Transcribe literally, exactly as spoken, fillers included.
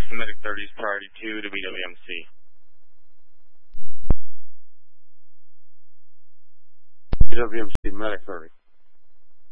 Medic thirties priority two to B W M C. B W M C, Medic thirty.